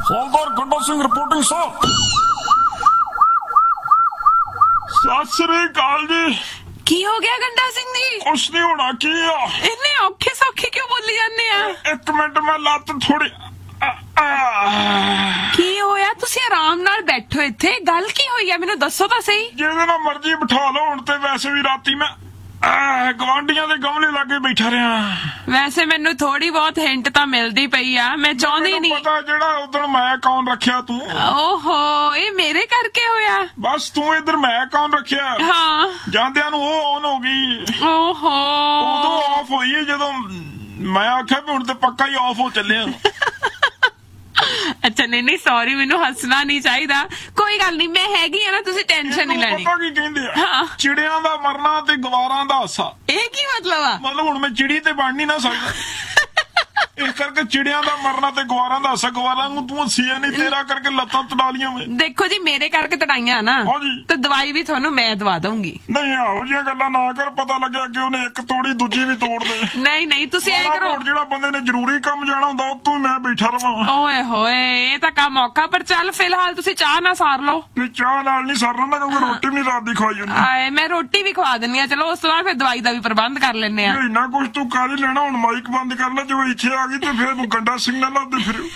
ਹੌਲਦਾਰ Ganda Singh reporting sir. Sat Sri ਅਕਾਲ ਜੀ। ਕੀ ਹੋ ਗਿਆ ਗੰਡਾ ਸਿੰਘ ਜੀ? ਕੁਛ ਨਹੀਂ ਹੋਣਾ, ਕੀ ਆ ਇੰਨੇ ਔਖੇ ਸੌਖੇ ਕਿਉਂ ਬੋਲੀ ਜਾਂਦੇ ਆ? ਇੱਕ ਮਿੰਟ, ਮੈਂ ਲੱਤ ਥੋੜੀ ਕੀ ਹੋਇਆ? ਤੁਸੀਂ ਆਰਾਮ ਨਾਲ ਬੈਠੋ ਇੱਥੇ। ਗੱਲ ਕੀ ਹੋਈ ਆ ਮੈਨੂੰ ਦੱਸੋ ਤਾਂ ਸਹੀ। ਜਿਹਦੇ ਨਾਲ ਮਰਜ਼ੀ ਬਿਠਾ ਲਓ। ਹੁਣ ਤੇ ਵੈਸੇ ਵੀ ਰਾਤੀ ਮੈਂ ਗਵਾਂਢੀਆਂ ਦੇ ਗਮਲੇ ਲਾਗੇ ਬੈਠਾ ਰਿਹਾ। ਵੈਸੇ ਮੈਨੂੰ ਥੋੜੀ ਬਹੁਤ ਹਿੰਟ ਤਾਂ ਮਿਲਦੀ ਪਈ ਆ, ਮੈਂ ਚਾਹੁੰਦੀ ਨਹੀਂ। ਪਤਾ ਜਿਹੜਾ ਉਦੋਂ ਮੈਂ ਕੌਣ ਰੱਖਿਆ ਤੂੰ? ਓਹੋ, ਇਹ ਮੇਰੇ ਕਰਕੇ ਹੋਇਆ। ਬਸ ਤੂੰ ਇੱਧਰ ਮੈਂ ਕੌਣ ਰੱਖਿਆ। ਹਾਂ, ਜਾਂਦਿਆਂ ਨੂੰ ਉਹ ਔਨ ਹੋ ਗਈ। ਓਹੋ, ਉਦੋਂ ਆਫ ਹੋਈ ਜਦੋਂ ਮੈਂ ਆਖਿਆ ਵੀ ਹੁਣ ਤੇ ਪੱਕਾ ਹੀ ਆਫ ਹੋ ਚੱਲਿਆ। ਅੱਛਾ ਨਹੀਂ ਸੌਰੀ, ਮੈਨੂੰ ਹੱਸਣਾ ਨਹੀਂ ਚਾਹੀਦਾ। ਕੋਈ ਗੱਲ ਨਹੀਂ, ਮੈਂ ਹੈਗੀ ਆ ਨਾ, ਤੁਸੀਂ ਟੈਨਸ਼ਨ ਨਹੀਂ ਲੈਣੀ। ਪਤਾ ਕੀ ਕਹਿੰਦੇ ਆ? ਹਾਂ। ਚਿੜਿਆਂ ਦਾ ਮਰਨਾ ਤੇ ਗਵਾਰਾਂ ਦਾ ਹਾਸਾ। ਇਹ ਕੀ ਮਤਲਬ ਆ? ਮਤਲਬ ਹੁਣ ਮੈਂ ਚਿੜੀ ਤੇ ਬਣ ਨਹੀਂ ਨਾ ਸਕਦਾ। ਇਸ ਕਰਕੇ ਚਿੜਿਆਂ ਦਾ ਮਰਨਾ ਤੇ ਗਵਾਰਾਂ ਦਾ ਹਾਸਾ। ਗਵਾਰਾਂ ਨੂੰ ਤੂੰ ਹੱਸੀਆ ਨਹੀਂ, ਤੇਰਾ ਕਰਕੇ ਲੱਤਾਂ ਤੜਾ ਲੀਆਂ ਮੈਂ। ਦੇਖੋ ਜੀ, ਮੇਰੇ ਕਰਕੇ ਤੜਾਈਆਂ ਨਾ, ਹਾਂਜੀ। ਤੇ ਦਵਾਈ ਵੀ ਤੁਹਾਨੂੰ ਮੈਂ ਦਵਾ ਦਊਂਗੀ। ਨਹੀਂ ਇਹੋ ਜਿਹੀਆਂ ਗੱਲਾਂ ਨਾ ਕਰ। ਪਤਾ ਲੱਗਿਆ ਕਿ ਉਹਨੇ ਇੱਕ ਤੋੜੀ ਦੂਜੀ ਵੀ ਤੋੜ ਦੇ। ਨਹੀਂ ਤੁਸੀਂ ਐ ਕਰੋ। ਜਿਹੜਾ ਬੰਦੇ ਨੇ ਜ਼ਰੂਰੀ ਕੰਮ ਜਾਣਾ ਹੁੰਦਾ ਉੱਥੋਂ ਹੀ ਮੈਂ ਬੈਠਾ ਰਵਾਂ। ਓਏ ਹੋਏ, ਇਹ ਤਾਂ ਕੰਮ ਔਖਾ। ਪਰ ਚੱਲ ਫਿਲਹਾਲ ਤੁਸੀਂ ਚਾਹ ਨਾ ਸਾਰ ਲਓ। ਵੀ ਚਾਹ ਨਾਲ ਨਹੀਂ ਸਰਨਾ ਨਾ, ਕਿਉਂਕਿ ਰੋਟੀ ਵੀ ਨਹੀਂ ਰਾਤ ਦੀ ਖਵਾਈ ਹੁੰਦੀ। ਆਏ, ਮੈਂ ਰੋਟੀ ਵੀ ਖਵਾ ਦਿੰਨੀ ਆ। ਚਲੋ ਉਸ ਤੋਂ ਬਾਅਦ ਫਿਰ ਦਵਾਈ ਦਾ ਵੀ ਪ੍ਰਬੰਧ ਕਰ ਲੈਣੇ ਆ। ਇੰਨਾ ਕੁਛ ਤੂੰ ਕਰ ਹੀ ਲੈਣਾ। ਹੁਣ ਮਾਈਕ ਬੰਦ ਕਰ ਲੈ, ਜੋ ਇੱਥੇ ਆ ਗਈ ਤੇ ਫਿਰ ਗੰਡਾ ਸਿੰਘ ਨਾਲ ਲੱਭਦੇ ਫਿਰਿਓ।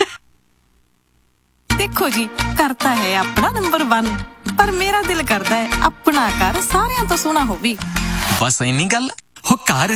ਦੇਖੋ ਜੀ, ਕਰਤਾ ਹੈ ਆਪਣਾ ਨੰਬਰ 1, ਪਰ ਮੇਰਾ ਦਿਲ ਕਰਦਾ ਹੈ ਆਪਣਾ ਘਰ ਸਾਰਿਆਂ ਤੋਂ ਸੋਹਣਾ ਹੋਵੇ। ਬਸ ਇੰਨੀ ਗੱਲ। ਹੋ ਘਰ